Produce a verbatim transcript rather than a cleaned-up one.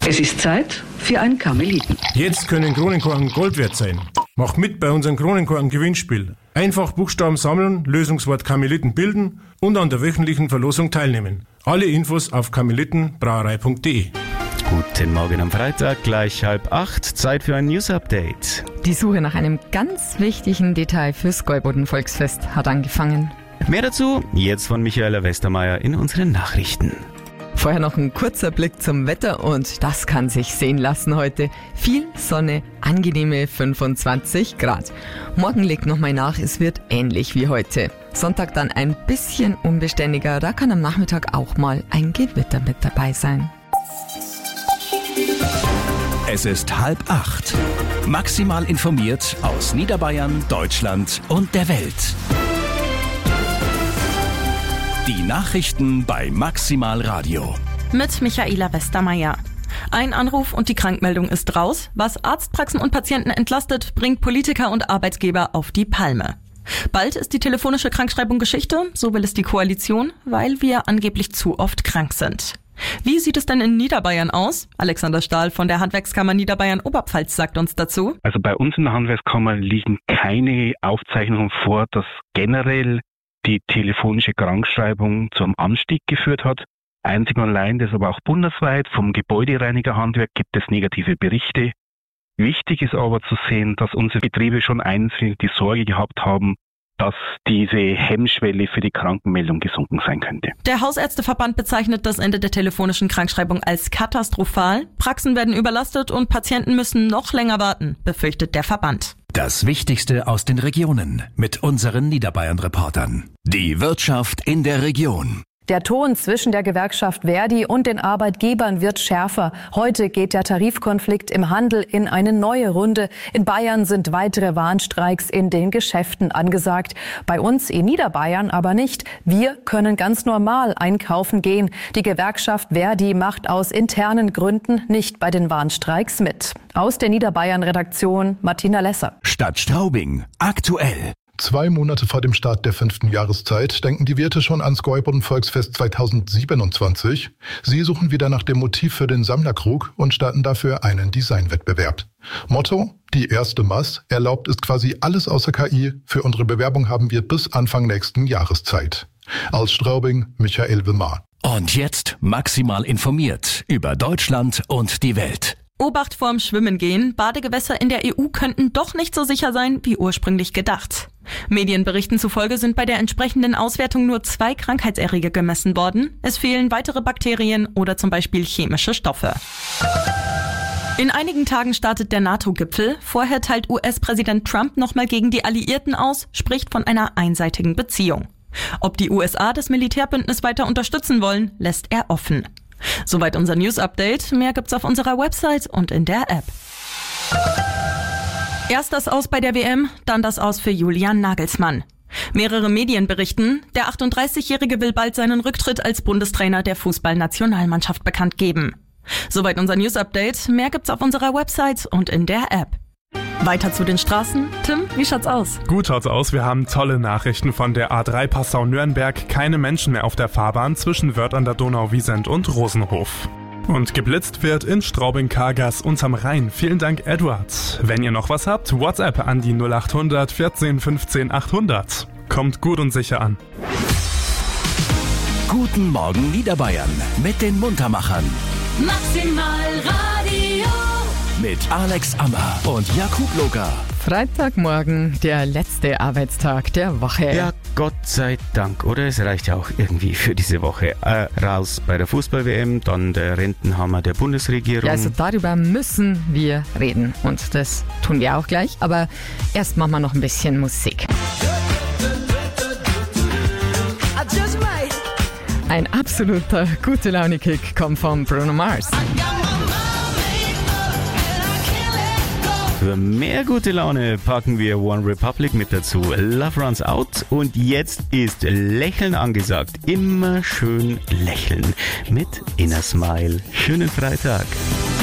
Es ist Zeit für ein Karmeliten. Jetzt können Kronenkorken Gold wert sein. Mach mit bei unserem Kronenkorken-Gewinnspiel. Einfach Buchstaben sammeln, Lösungswort Karmeliten bilden und an der wöchentlichen Verlosung teilnehmen. Alle Infos auf karmelitenbrauerei punkt de. Guten Morgen am Freitag, gleich halb acht. Zeit für ein News-Update. Die Suche nach einem ganz wichtigen Detail fürs Gäuboden-Volksfest hat angefangen. Mehr dazu jetzt von Michaela Westermeier in unseren Nachrichten. Vorher noch ein kurzer Blick zum Wetter und das kann sich sehen lassen heute. Viel Sonne, angenehme fünfundzwanzig Grad. Morgen legt nochmal nach, es wird ähnlich wie heute. Sonntag dann ein bisschen unbeständiger, da kann am Nachmittag auch mal ein Gewitter mit dabei sein. Es ist halb acht. Maximal informiert aus Niederbayern, Deutschland und der Welt. Die Nachrichten bei Maximal Radio. Mit Michaela Westermeier. Ein Anruf und die Krankmeldung ist raus. Was Arztpraxen und Patienten entlastet, bringt Politiker und Arbeitgeber auf die Palme. Bald ist die telefonische Krankschreibung Geschichte, so will es die Koalition, weil wir angeblich zu oft krank sind. Wie sieht es denn in Niederbayern aus? Alexander Stahl von der Handwerkskammer Niederbayern-Oberpfalz sagt uns dazu. Also bei uns in der Handwerkskammer liegen keine Aufzeichnungen vor, dass generell die telefonische Krankschreibung zum Anstieg geführt hat. Einzig und allein, das aber auch bundesweit, vom Gebäudereinigerhandwerk gibt es negative Berichte. Wichtig ist aber zu sehen, dass unsere Betriebe schon einzeln die Sorge gehabt haben, dass diese Hemmschwelle für die Krankenmeldung gesunken sein könnte. Der Hausärzteverband bezeichnet das Ende der telefonischen Krankschreibung als katastrophal. Praxen werden überlastet und Patienten müssen noch länger warten, befürchtet der Verband. Das Wichtigste aus den Regionen mit unseren Niederbayern-Reportern. Die Wirtschaft in der Region. Der Ton zwischen der Gewerkschaft Verdi und den Arbeitgebern wird schärfer. Heute geht der Tarifkonflikt im Handel in eine neue Runde. In Bayern sind weitere Warnstreiks in den Geschäften angesagt. Bei uns in Niederbayern aber nicht. Wir können ganz normal einkaufen gehen. Die Gewerkschaft Verdi macht aus internen Gründen nicht bei den Warnstreiks mit. Aus der Niederbayern-Redaktion Martina Lesser. Stadt Straubing. Aktuell. Zwei Monate vor dem Start der fünften Jahreszeit denken die Wirte schon ans Gäuboden-Volksfest zweitausendsiebenundzwanzig. Sie suchen wieder nach dem Motiv für den Sammlerkrug und starten dafür einen Designwettbewerb. Motto: Die erste Maß. Erlaubt ist quasi alles außer K I. Für unsere Bewerbung haben wir bis Anfang nächsten Jahres Zeit. Aus Straubing, Michael Wilmar. Und jetzt maximal informiert über Deutschland und die Welt. Obacht vorm Schwimmen gehen. Badegewässer in der E U könnten doch nicht so sicher sein, wie ursprünglich gedacht. Medienberichten zufolge sind bei der entsprechenden Auswertung nur zwei Krankheitserreger gemessen worden. Es fehlen weitere Bakterien oder zum Beispiel chemische Stoffe. In einigen Tagen startet der NATO-Gipfel. Vorher teilt U S-Präsident Trump nochmal gegen die Alliierten aus, spricht von einer einseitigen Beziehung. Ob die U S A das Militärbündnis weiter unterstützen wollen, lässt er offen. Soweit unser News-Update. Mehr gibt's auf unserer Website und in der App. Erst das Aus bei der W M, dann das Aus für Julian Nagelsmann. Mehrere Medien berichten, der achtunddreißigjährige will bald seinen Rücktritt als Bundestrainer der Fußballnationalmannschaft bekannt geben. Soweit unser News-Update. Mehr gibt's auf unserer Website und in der App. Weiter zu den Straßen. Tim, wie schaut's aus? Gut schaut's aus. Wir haben tolle Nachrichten von der A drei Passau-Nürnberg. Keine Menschen mehr auf der Fahrbahn zwischen Wörth an der Donau-Wiesent und Rosenhof. Und geblitzt wird in Straubing-Kargas unterm Rhein. Vielen Dank, Edward. Wenn ihr noch was habt, WhatsApp an die null acht hundert vierzehn fünfzehn achthundert. Kommt gut und sicher an. Guten Morgen Niederbayern mit den Muntermachern. Maximal Radio. Mit Alex Ammer und Jakub Loga. Freitagmorgen, der letzte Arbeitstag der Woche. Ja, Gott sei Dank, oder? Es reicht ja auch irgendwie für diese Woche. Äh, raus bei der Fußball-W M, dann der Rentenhammer der Bundesregierung. Ja, also darüber müssen wir reden und das tun wir auch gleich. Aber erst machen wir noch ein bisschen Musik. Ein absoluter Gute-Laune-Kick kommt von Bruno Mars. Für mehr gute Laune packen wir One Republic mit dazu. Love Runs Out. Und jetzt ist Lächeln angesagt. Immer schön lächeln mit Inner Smile. Schönen Freitag.